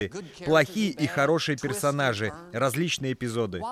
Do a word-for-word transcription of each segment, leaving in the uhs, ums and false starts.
плохие и хорошие персонажи, различные эпизоды.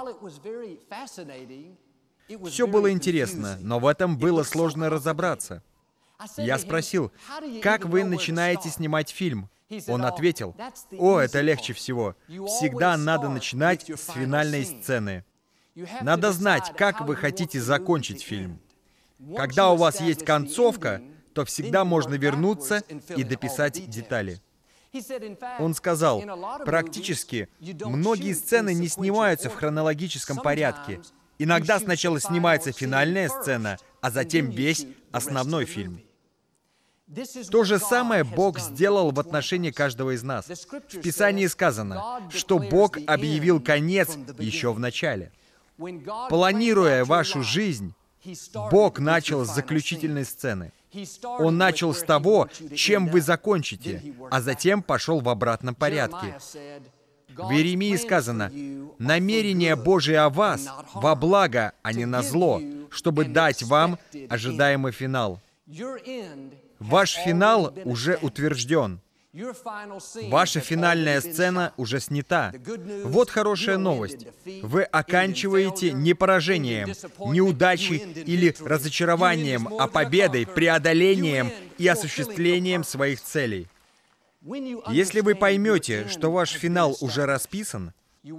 Все было интересно, но в этом было сложно разобраться. Я спросил, как вы начинаете снимать фильм? Он ответил, о, это легче всего. Всегда надо начинать с финальной сцены. Надо знать, как вы хотите закончить фильм. Когда у вас есть концовка, то всегда можно вернуться и дописать детали. Он сказал, практически многие сцены не снимаются в хронологическом порядке. Иногда сначала снимается финальная сцена, а затем весь основной фильм. То же самое Бог сделал в отношении каждого из нас. В Писании сказано, что Бог объявил конец еще в начале. Планируя вашу жизнь, Бог начал с заключительной сцены. Он начал с того, чем вы закончите, а затем пошел в обратном порядке. В Иеремии сказано, «Намерение Божие о вас во благо, а не на зло, чтобы дать вам ожидаемый финал». Ваш финал уже утвержден. Ваша финальная сцена уже снята. Вот хорошая новость. Вы оканчиваете не поражением, неудачей или разочарованием, а победой, преодолением и осуществлением своих целей. Если вы поймете, что ваш финал уже расписан,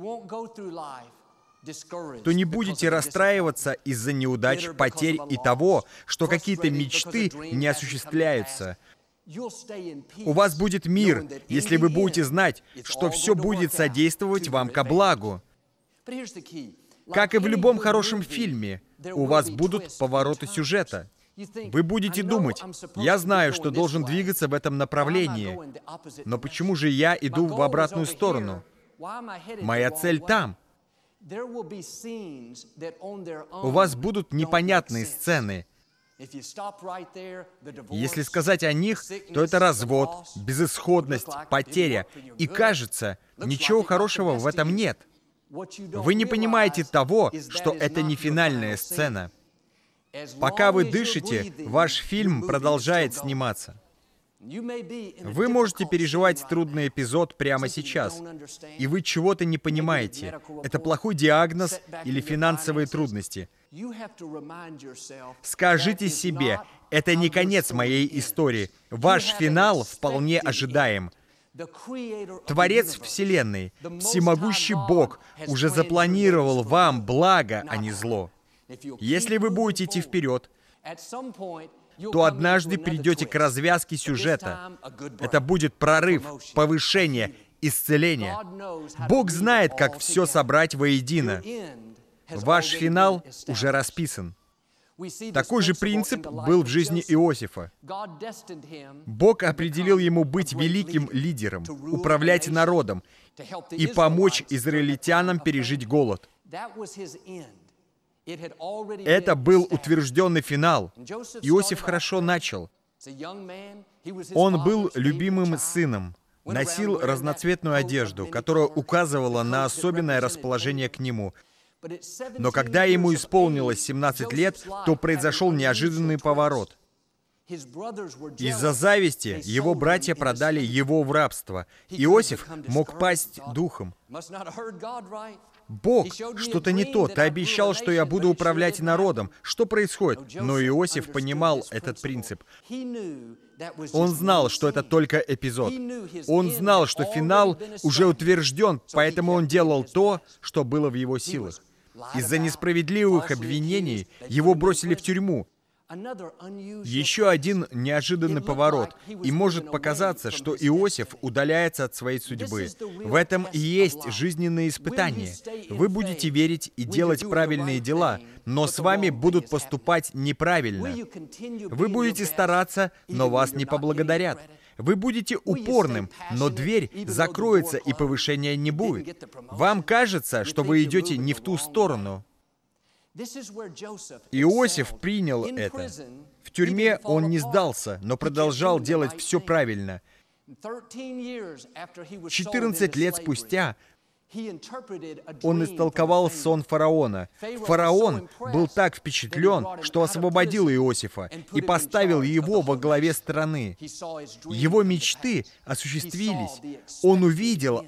то не будете расстраиваться из-за неудач, потерь и того, что какие-то мечты не осуществляются. У вас будет мир, если вы будете знать, что все будет содействовать вам ко благу. Как и в любом хорошем фильме, у вас будут повороты сюжета. Вы будете думать, я знаю, что должен двигаться в этом направлении, но почему же я иду в обратную сторону? Моя цель там. У вас будут непонятные сцены. Если сказать о них, то это развод, безысходность, потеря. И кажется, ничего хорошего в этом нет. Вы не понимаете того, что это не финальная сцена. Пока вы дышите, ваш фильм продолжает сниматься. Вы можете переживать трудный эпизод прямо сейчас, и вы чего-то не понимаете. Это плохой диагноз или финансовые трудности. Скажите себе, это не конец моей истории. Ваш финал вполне ожидаем. Творец Вселенной, всемогущий Бог, уже запланировал вам благо, а не зло. Если вы будете идти вперед, то однажды придете к развязке сюжета. Это будет прорыв, повышение, исцеление. Бог знает, как все собрать воедино. Ваш финал уже расписан. Такой же принцип был в жизни Иосифа. Бог определил ему быть великим лидером, управлять народом и помочь израильтянам пережить голод. Это был утвержденный финал. Иосиф хорошо начал. Он был любимым сыном, носил разноцветную одежду, которая указывала на особенное расположение к нему. Но когда ему исполнилось семнадцать лет, то произошел неожиданный поворот. Из-за зависти его братья продали его в рабство. Иосиф мог пасть духом. Бог, что-то не то. Ты обещал, что я буду управлять народом. Что происходит? Но Иосиф понимал этот принцип. Он знал, что это только эпизод. Он знал, что финал уже утвержден, поэтому он делал то, что было в его силах. Из-за несправедливых обвинений его бросили в тюрьму. Еще один неожиданный поворот, и может показаться, что Иосиф удаляется от своей судьбы. В этом и есть жизненные испытания. Вы будете верить и делать правильные дела, но с вами будут поступать неправильно. Вы будете стараться, но вас не поблагодарят. Вы будете упорным, но дверь закроется и повышения не будет. Вам кажется, что вы идете не в ту сторону. Иосиф принял это. В тюрьме он не сдался, но продолжал делать все правильно. четырнадцать лет спустя он истолковал сон фараона. Фараон был так впечатлен, что освободил Иосифа и поставил его во главе страны. Его мечты осуществились. Он увидел